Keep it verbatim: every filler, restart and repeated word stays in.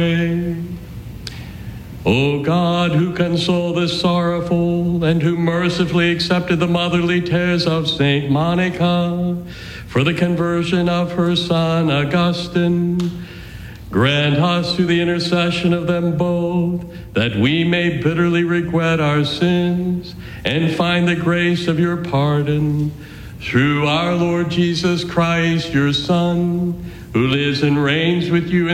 O God, who console the sorrowful and who mercifully accepted the motherly tears of Saint Monica for the conversion of her son Augustine, grant us through the intercession of them both that we may bitterly regret our sins and find the grace of your pardon. Through our Lord Jesus Christ, your Son, who lives and reigns with you in